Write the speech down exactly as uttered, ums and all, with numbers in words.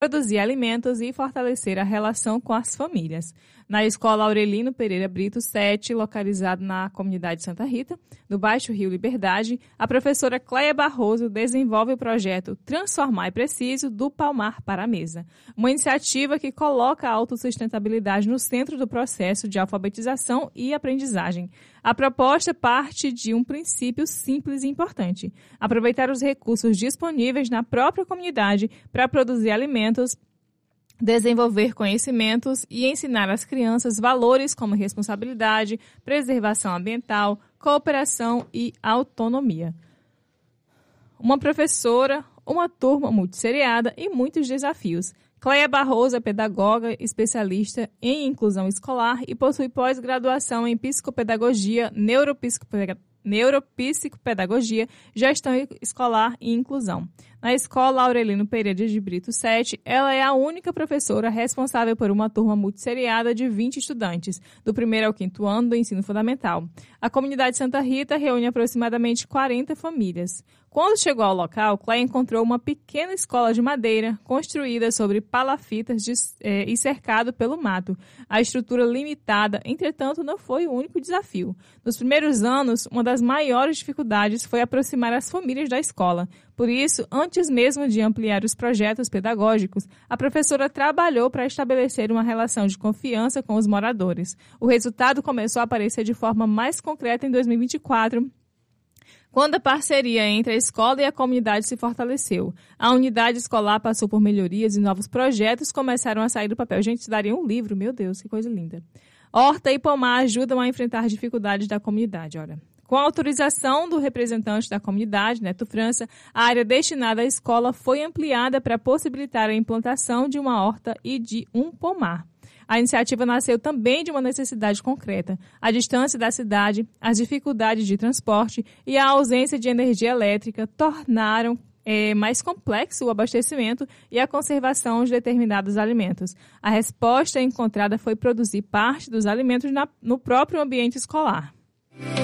produzir alimentos e fortalecer a relação com as famílias. Na Escola Aurelino Pereira Brito sete, localizado na comunidade Santa Rita, no Baixo Rio Liberdade, a professora Cleia Barroso desenvolve o projeto Transformar é Preciso, do Palmar para a Mesa, uma iniciativa que coloca a autossustentabilidade no centro do processo de alfabetização e aprendizagem. A proposta parte de um princípio simples e importante: aproveitar os recursos disponíveis na própria comunidade para produzir alimentos, desenvolver conhecimentos e ensinar às crianças valores como responsabilidade, preservação ambiental, cooperação e autonomia. Uma professora, uma turma multisseriada e muitos desafios. Cleia Barroso é pedagoga, especialista em inclusão escolar e possui pós-graduação em psicopedagogia, neuropsicopedagogia, neuropsicopedagogia, gestão escolar e inclusão. Na Escola Aurelino Pereira de Brito sete, ela é a única professora responsável por uma turma multisseriada de vinte estudantes, do primeiro ao quinto ano do ensino fundamental. A comunidade Santa Rita reúne aproximadamente quarenta famílias. Quando chegou ao local, Cleia encontrou uma pequena escola de madeira, construída sobre palafitas de, eh, e cercado pelo mato. A estrutura limitada, entretanto, não foi o único desafio. Nos primeiros anos, uma das maiores dificuldades foi aproximar as famílias da escola. Por isso, antes mesmo de ampliar os projetos pedagógicos, a professora trabalhou para estabelecer uma relação de confiança com os moradores. O resultado começou a aparecer de forma mais concreta em dois mil e vinte e quatro, quando a parceria entre a escola e a comunidade se fortaleceu. A unidade escolar passou por melhorias e novos projetos começaram a sair do papel. Gente, isso daria um livro, meu Deus, que coisa linda. Horta e pomar ajudam a enfrentar dificuldades da comunidade, olha. Com a autorização do representante da comunidade, Neto França, a área destinada à escola foi ampliada para possibilitar a implantação de uma horta e de um pomar. A iniciativa nasceu também de uma necessidade concreta: a distância da cidade, as dificuldades de transporte e a ausência de energia elétrica tornaram é, mais complexo o abastecimento e a conservação de determinados alimentos. A resposta encontrada foi produzir parte dos alimentos na, no próprio ambiente escolar.